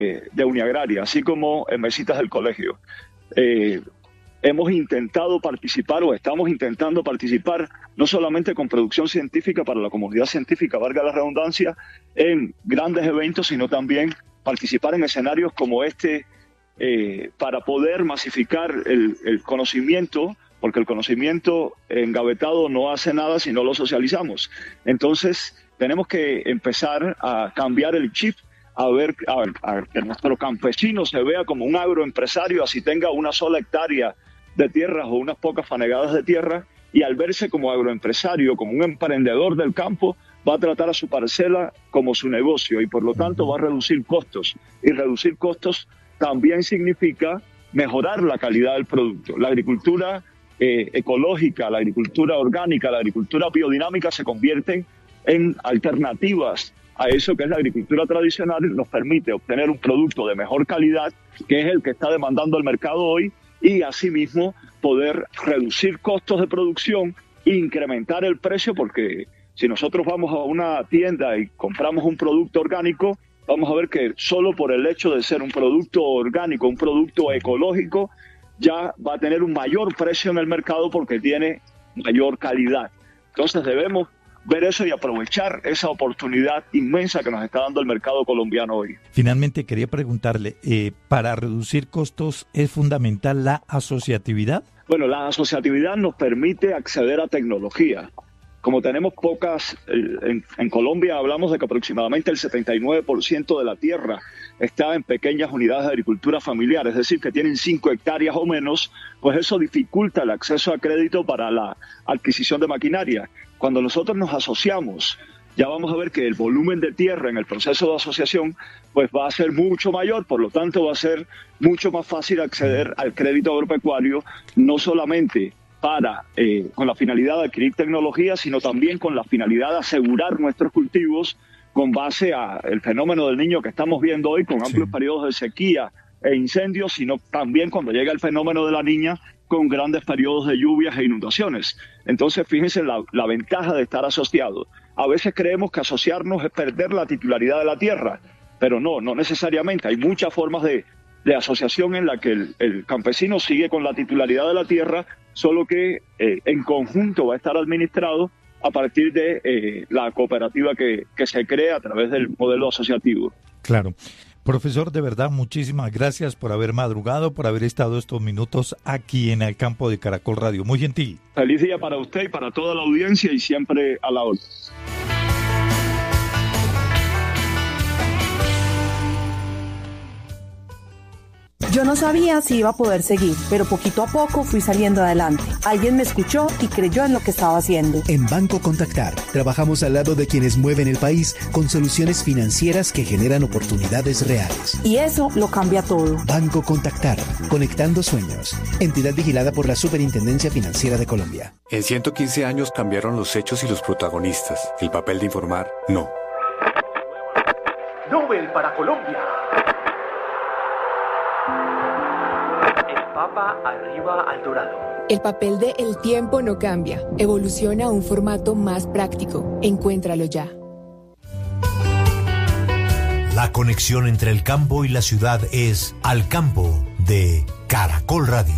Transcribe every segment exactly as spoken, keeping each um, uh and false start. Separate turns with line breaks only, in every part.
eh, de Uniagraria, así como en Mesitas del Colegio. Eh, hemos intentado participar o estamos intentando participar no solamente con producción científica para la comunidad científica, valga la redundancia, en grandes eventos, sino también participar en escenarios como este eh, para poder masificar el, el conocimiento, porque el conocimiento engavetado no hace nada si no lo socializamos. Entonces, tenemos que empezar a cambiar el chip, a ver, a ver, a que nuestro campesino se vea como un agroempresario, así tenga una sola hectárea de tierras o unas pocas fanegadas de tierra, y al verse como agroempresario, como un emprendedor del campo, va a tratar a su parcela como su negocio y por lo tanto va a reducir costos. Y reducir costos también significa mejorar la calidad del producto. La agricultura eh, ecológica, la agricultura orgánica, la agricultura biodinámica se convierten en alternativas a eso que es la agricultura tradicional y nos permite obtener un producto de mejor calidad, que es el que está demandando el mercado hoy, y asimismo poder reducir costos de producción e incrementar el precio, porque si nosotros vamos a una tienda y compramos un producto orgánico, vamos a ver que solo por el hecho de ser un producto orgánico, un producto ecológico, ya va a tener un mayor precio en el mercado porque tiene mayor calidad. Entonces debemos ver eso y aprovechar esa oportunidad inmensa que nos está dando el mercado colombiano hoy.
Finalmente quería preguntarle, eh, ¿para reducir costos es fundamental la asociatividad?
Bueno, la asociatividad nos permite acceder a tecnología. Como tenemos pocas, en, en Colombia hablamos de que aproximadamente el setenta y nueve por ciento de la tierra está en pequeñas unidades de agricultura familiar, es decir, que tienen cinco hectáreas o menos, pues eso dificulta el acceso a crédito para la adquisición de maquinaria. Cuando nosotros nos asociamos, ya vamos a ver que el volumen de tierra en el proceso de asociación pues va a ser mucho mayor, por lo tanto va a ser mucho más fácil acceder al crédito agropecuario, no solamente para eh, con la finalidad de adquirir tecnología, sino también con la finalidad de asegurar nuestros cultivos con base al fenómeno del Niño que estamos viendo hoy, con amplios sí. periodos de sequía e incendios, sino también cuando llega el fenómeno de la Niña, con grandes periodos de lluvias e inundaciones. Entonces, fíjense la, la ventaja de estar asociado. A veces creemos que asociarnos es perder la titularidad de la tierra, pero no, no necesariamente. Hay muchas formas de, de asociación en la que el, el campesino sigue con la titularidad de la tierra, solo que eh, en conjunto va a estar administrado a partir de eh, la cooperativa que, que se crea a través del modelo asociativo.
Claro. Profesor, de verdad, muchísimas gracias por haber madrugado, por haber estado estos minutos aquí en el campo de Caracol Radio. Muy gentil.
Feliz día para usted y para toda la audiencia y siempre a la orden.
Yo no sabía si iba a poder seguir, pero poquito a poco fui saliendo adelante. Alguien me escuchó y creyó en lo que estaba haciendo.
En Banco Contactar, trabajamos al lado de quienes mueven el país con soluciones financieras que generan oportunidades reales.
Y eso lo cambia todo.
Banco Contactar, conectando sueños. Entidad vigilada por la Superintendencia Financiera de Colombia.
En ciento quince años cambiaron los hechos y los protagonistas. El papel de informar, no.
Nobel para Colombia. Papa arriba al dorado.
El papel de El Tiempo no cambia. Evoluciona a un formato más práctico. Encuéntralo ya.
La conexión entre el campo y la ciudad es Al Campo de Caracol Radio.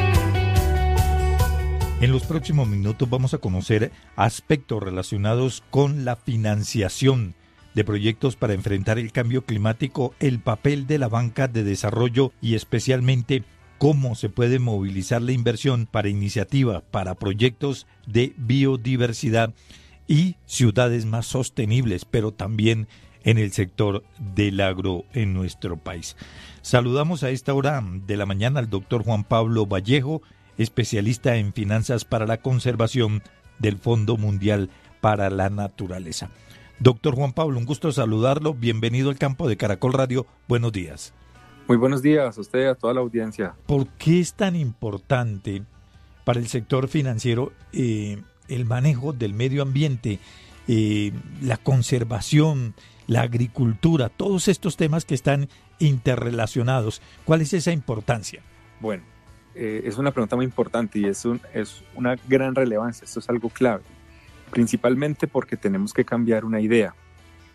En los próximos minutos vamos a conocer aspectos relacionados con la financiación de proyectos para enfrentar el cambio climático, el papel de la banca de desarrollo y especialmente cómo se puede movilizar la inversión para iniciativas, para proyectos de biodiversidad y ciudades más sostenibles, pero también en el sector del agro en nuestro país. Saludamos a esta hora de la mañana al doctor Juan Pablo Vallejo, especialista en finanzas para la conservación del Fondo Mundial para la Naturaleza. Doctor Juan Pablo, un gusto saludarlo. Bienvenido al campo de Caracol Radio. Buenos días.
Muy buenos días a usted y a toda la audiencia.
¿Por qué es tan importante para el sector financiero eh, el manejo del medio ambiente, eh, la conservación, la agricultura, todos estos temas que están interrelacionados? ¿Cuál es esa importancia?
Bueno, eh, es una pregunta muy importante y es, un, es una gran relevancia. Esto es algo clave, principalmente porque tenemos que cambiar una idea.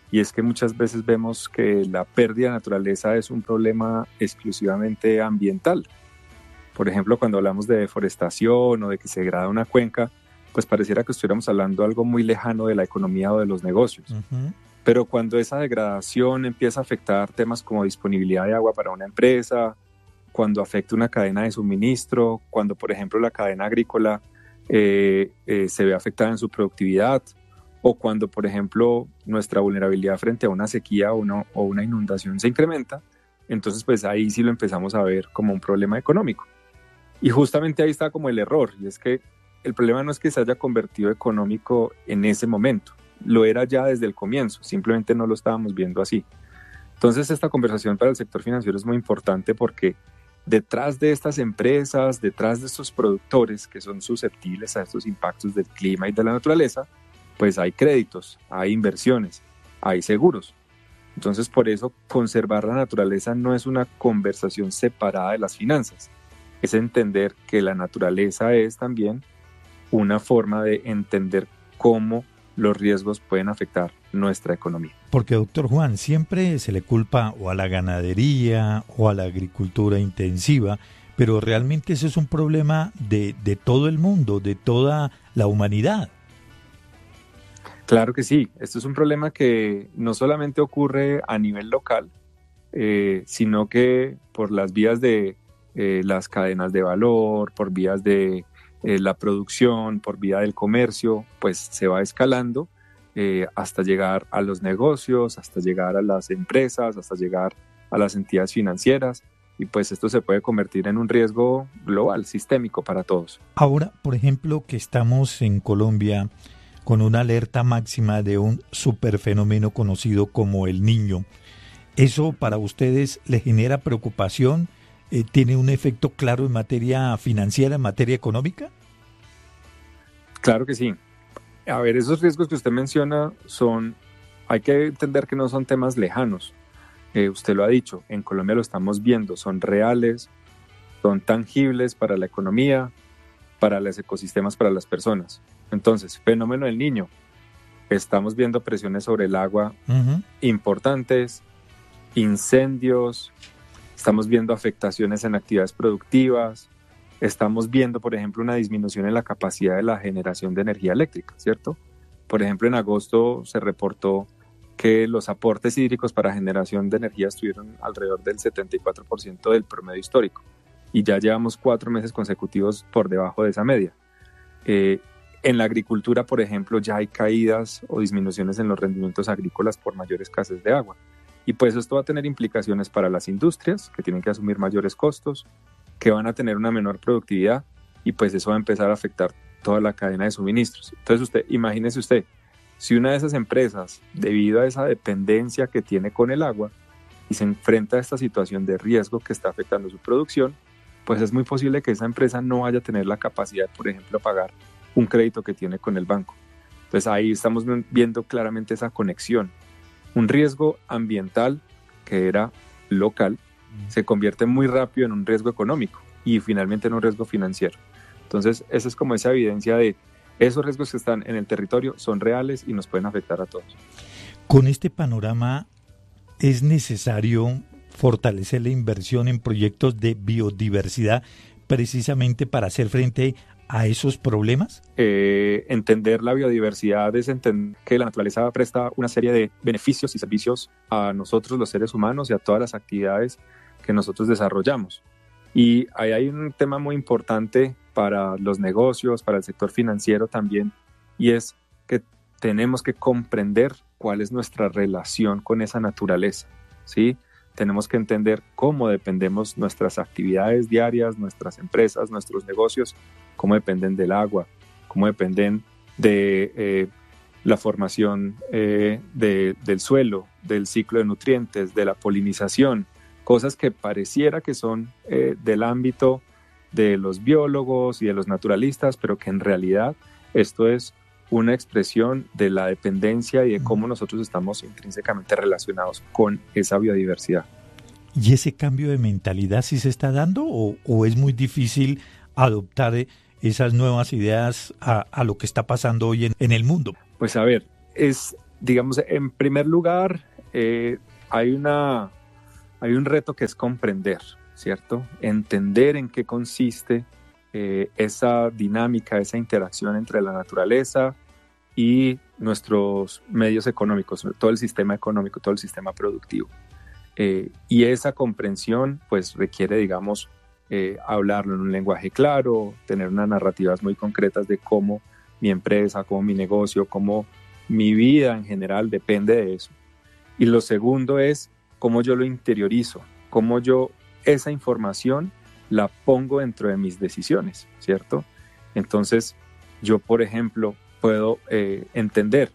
y es que muchas veces vemos que la pérdida de naturaleza es un problema exclusivamente ambiental. Por ejemplo, cuando hablamos de deforestación o de que se degrada una cuenca, pues pareciera que estuviéramos hablando de algo muy lejano de la economía o de los negocios. Uh-huh. Pero cuando esa degradación empieza a afectar temas como disponibilidad de agua para una empresa, cuando afecta una cadena de suministro, cuando, por ejemplo, la cadena agrícola eh, eh, se ve afectada en su productividad, o cuando, por ejemplo, nuestra vulnerabilidad frente a una sequía o, no, o una inundación se incrementa, entonces pues ahí sí lo empezamos a ver como un problema económico. Y justamente ahí está como el error, y es que el problema no es que se haya convertido económico en ese momento, lo era ya desde el comienzo, simplemente no lo estábamos viendo así. Entonces esta conversación para el sector financiero es muy importante porque detrás de estas empresas, detrás de estos productores que son susceptibles a estos impactos del clima y de la naturaleza, pues hay créditos, hay inversiones, hay seguros. Entonces por eso conservar la naturaleza no es una conversación separada de las finanzas, es entender que la naturaleza es también una forma de entender cómo los riesgos pueden afectar nuestra economía.
Porque, doctor Juan, siempre se le culpa o a la ganadería o a la agricultura intensiva, pero realmente ese es un problema de, de todo el mundo, de toda la humanidad.
Claro que sí, esto es un problema que no solamente ocurre a nivel local, eh, sino que por las vías de eh, las cadenas de valor, por vías de eh, la producción, por vía del comercio, pues se va escalando eh, hasta llegar a los negocios, hasta llegar a las empresas, hasta llegar a las entidades financieras, y pues esto se puede convertir en un riesgo global, sistémico para todos.
Ahora, por ejemplo, que estamos en Colombia con una alerta máxima de un superfenómeno conocido como el Niño, ¿eso para ustedes le genera preocupación? Eh, ¿Tiene un efecto claro en materia financiera, en materia económica?
Claro que sí. A ver, esos riesgos que usted menciona son, hay que entender que no son temas lejanos. Eh, usted lo ha dicho, en Colombia lo estamos viendo, son reales, son tangibles para la economía, para los ecosistemas, para las personas. Entonces, fenómeno del Niño, estamos viendo presiones sobre el agua uh-huh. importantes, incendios, estamos viendo afectaciones en actividades productivas, estamos viendo, por ejemplo, una disminución en la capacidad de la generación de energía eléctrica, ¿cierto? Por ejemplo, en agosto se reportó que los aportes hídricos para generación de energía estuvieron alrededor del setenta y cuatro por ciento del promedio histórico y ya llevamos cuatro meses consecutivos por debajo de esa media. Eh, en la agricultura, por ejemplo, ya hay caídas o disminuciones en los rendimientos agrícolas por mayor escasez de agua. Y pues esto va a tener implicaciones para las industrias, que tienen que asumir mayores costos, que van a tener una menor productividad, y pues eso va a empezar a afectar toda la cadena de suministros. Entonces usted, imagínese usted, si una de esas empresas, debido a esa dependencia que tiene con el agua, y se enfrenta a esta situación de riesgo que está afectando su producción, pues es muy posible que esa empresa no vaya a tener la capacidad, por ejemplo, de pagar un crédito que tiene con el banco. Entonces ahí estamos viendo claramente esa conexión. Un riesgo ambiental que era local se convierte muy rápido en un riesgo económico y finalmente en un riesgo financiero. Entonces esa es como esa evidencia de esos riesgos que están en el territorio son reales y nos pueden afectar a todos.
Con este panorama, ¿es necesario fortalecer la inversión en proyectos de biodiversidad precisamente para hacer frente a esos problemas?
Eh, entender la biodiversidad es entender que la naturaleza presta una serie de beneficios y servicios a nosotros los seres humanos y a todas las actividades que nosotros desarrollamos. Y ahí hay un tema muy importante para los negocios, para el sector financiero también, y es que tenemos que comprender cuál es nuestra relación con esa naturaleza, ¿sí? Tenemos que entender cómo dependemos nuestras actividades diarias, nuestras empresas, nuestros negocios, cómo dependen del agua, cómo dependen de eh, la formación eh, de, del suelo, del ciclo de nutrientes, de la polinización, cosas que pareciera que son eh, del ámbito de los biólogos y de los naturalistas, pero que en realidad esto es una expresión de la dependencia y de cómo nosotros estamos intrínsecamente relacionados con esa biodiversidad.
¿Y ese cambio de mentalidad sí se está dando o, o es muy difícil adoptar esas nuevas ideas a, a lo que está pasando hoy en, en el mundo?
Pues a ver, es digamos, en primer lugar, eh, hay, una, hay un reto que es comprender, ¿cierto? Entender en qué consiste eh, esa dinámica, esa interacción entre la naturaleza y nuestros medios económicos, todo el sistema económico, todo el sistema productivo. Eh, y esa comprensión pues requiere, digamos, eh, hablarlo en un lenguaje claro, tener unas narrativas muy concretas de cómo mi empresa, cómo mi negocio, cómo mi vida en general depende de eso. Y lo segundo es cómo yo lo interiorizo, cómo yo esa información la pongo dentro de mis decisiones, ¿cierto? Entonces, yo, por ejemplo, puedo eh, entender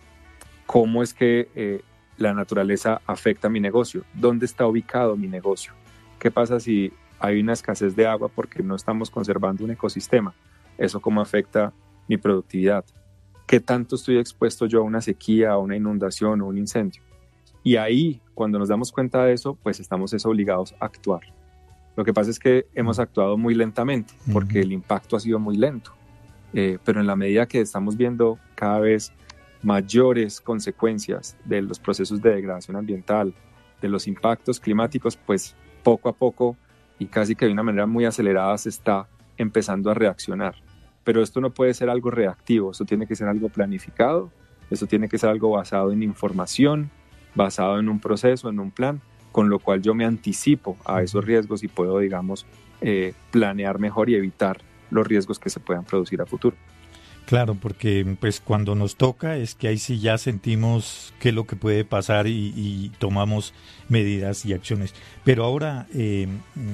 cómo es que eh, la naturaleza afecta mi negocio, dónde está ubicado mi negocio, qué pasa si hay una escasez de agua porque no estamos conservando un ecosistema, eso cómo afecta mi productividad, qué tanto estoy expuesto yo a una sequía, a una inundación o un incendio. Y ahí, cuando nos damos cuenta de eso, pues estamos es obligados a actuar. Lo que pasa es que hemos actuado muy lentamente porque uh-huh. el impacto ha sido muy lento. Eh, pero en la medida que estamos viendo cada vez mayores consecuencias de los procesos de degradación ambiental, de los impactos climáticos, pues poco a poco y casi que de una manera muy acelerada se está empezando a reaccionar. Pero esto no puede ser algo reactivo, esto tiene que ser algo planificado, esto tiene que ser algo basado en información, basado en un proceso, en un plan, con lo cual yo me anticipo a esos riesgos y puedo, digamos, eh, planear mejor y evitar los riesgos que se puedan producir a futuro.
Claro, porque pues cuando nos toca es que ahí sí ya sentimos qué es lo que puede pasar y, y tomamos medidas y acciones. Pero ahora eh,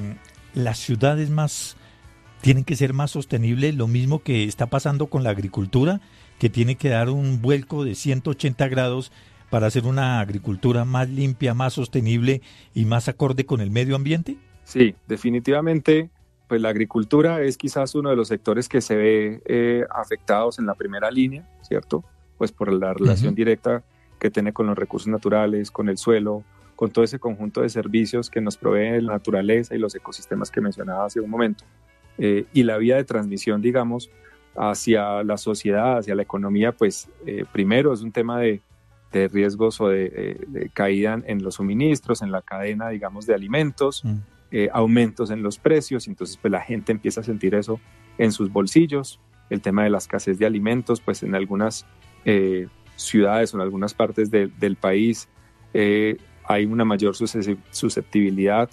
las ciudades más tienen que ser más sostenibles, lo mismo que está pasando con la agricultura, que tiene que dar un vuelco de ciento ochenta grados para hacer una agricultura más limpia, más sostenible y más acorde con el medio ambiente.
Sí, definitivamente. Pues la agricultura es quizás uno de los sectores que se ve eh, afectados en la primera línea, ¿cierto? Pues por la relación uh-huh. directa que tiene con los recursos naturales, con el suelo, con todo ese conjunto de servicios que nos provee la naturaleza y los ecosistemas que mencionaba hace un momento. Eh, y la vía de transmisión, digamos, hacia la sociedad, hacia la economía, pues eh, primero es un tema de, de riesgos o de, de, de caída en los suministros, en la cadena, digamos, de alimentos, uh-huh. Eh, aumentos en los precios, entonces pues la gente empieza a sentir eso en sus bolsillos. El tema de la escasez de alimentos, pues en algunas eh, ciudades o en algunas partes de, del país eh, hay una mayor susceptibilidad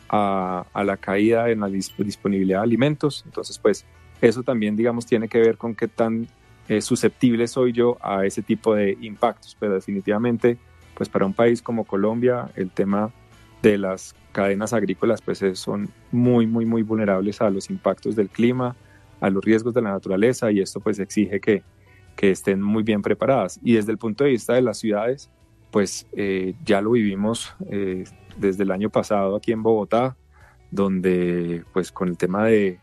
a, a la caída en la disponibilidad de alimentos, entonces pues eso también, digamos, tiene que ver con qué tan eh, susceptible soy yo a ese tipo de impactos, pero definitivamente pues para un país como Colombia el tema de las cadenas agrícolas pues son muy, muy, muy vulnerables a los impactos del clima, a los riesgos de la naturaleza, y esto pues exige que, que estén muy bien preparadas. Y desde el punto de vista de las ciudades, pues eh, ya lo vivimos eh, desde el año pasado aquí en Bogotá, donde pues con el tema de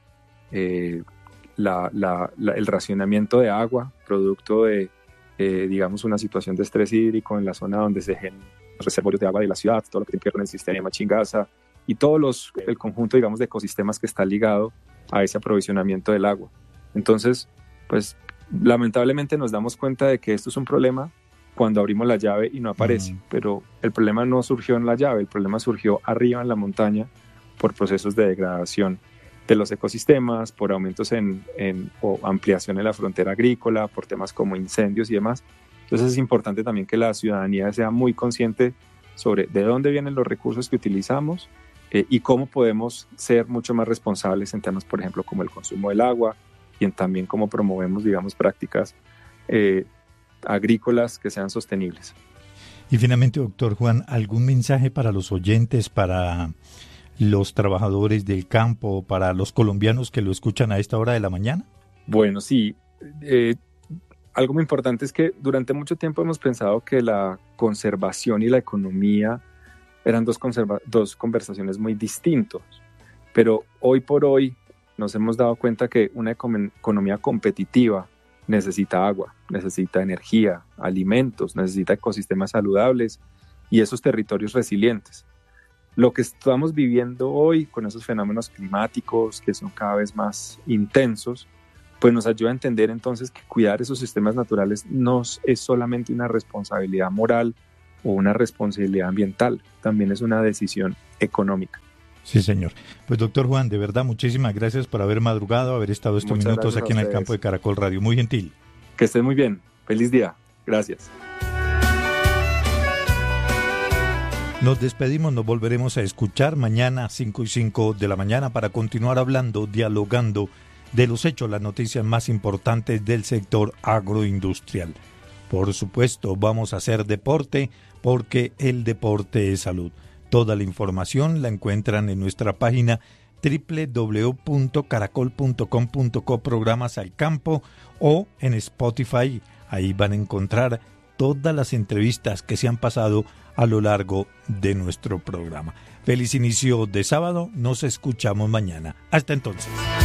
eh, la, la, la, el racionamiento de agua, producto de eh, digamos una situación de estrés hídrico en la zona donde se generan reservorios de agua de la ciudad, todo lo que tiene que ver con el sistema Chingaza y todo los, el conjunto, digamos, de ecosistemas que está ligado a ese aprovisionamiento del agua. Entonces, pues, lamentablemente nos damos cuenta de que esto es un problema cuando abrimos la llave y no aparece, uh-huh. pero el problema no surgió en la llave, el problema surgió arriba en la montaña por procesos de degradación de los ecosistemas, por aumentos en, en o ampliación en la frontera agrícola, por temas como incendios y demás. Entonces es importante también que la ciudadanía sea muy consciente sobre de dónde vienen los recursos que utilizamos eh, y cómo podemos ser mucho más responsables en temas, por ejemplo, como el consumo del agua y en también cómo promovemos, digamos, prácticas eh, agrícolas que sean sostenibles.
Y finalmente, doctor Juan, ¿algún mensaje para los oyentes, para los trabajadores del campo, para los colombianos que lo escuchan a esta hora de la mañana?
Bueno, sí. Eh, Algo muy importante es que durante mucho tiempo hemos pensado que la conservación y la economía eran dos, conserva- dos conversaciones muy distintas, pero hoy por hoy nos hemos dado cuenta que una econ- economía competitiva necesita agua, necesita energía, alimentos, necesita ecosistemas saludables y esos territorios resilientes. Lo que estamos viviendo hoy con esos fenómenos climáticos que son cada vez más intensos, pues nos ayuda a entender entonces que cuidar esos sistemas naturales no es solamente una responsabilidad moral o una responsabilidad ambiental, también es una decisión económica.
Sí, señor. Pues doctor Juan, de verdad, muchísimas gracias por haber madrugado, haber estado estos
Muchas
minutos aquí en el campo de Caracol Radio. Muy gentil.
Que estén muy bien. Feliz día. Gracias.
Nos despedimos, nos volveremos a escuchar mañana a cinco y cinco de la mañana para continuar hablando, dialogando de los hechos, las noticias más importantes del sector agroindustrial. Por supuesto, vamos a hacer deporte porque el deporte es salud. Toda la información la encuentran en nuestra página doble u doble u doble u punto caracol punto com punto co programas al campo o en Spotify. Ahí van a encontrar todas las entrevistas que se han pasado a lo largo de nuestro programa. Feliz inicio de sábado, nos escuchamos mañana. Hasta entonces.